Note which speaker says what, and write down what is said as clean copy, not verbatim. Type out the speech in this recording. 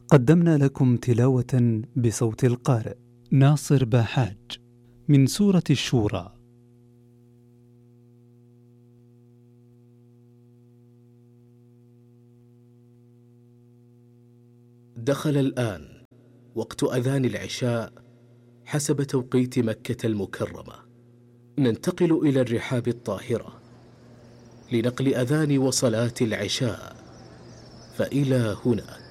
Speaker 1: قدمنا لكم تلاوة بصوت القارئ ناصر باحاج من سورة الشورى.
Speaker 2: دخل الآن وقت أذان العشاء حسب توقيت مكة المكرمة. ننتقل إلى الرحاب الطاهرة لنقل أذان وصلاة العشاء، فإلى هناك.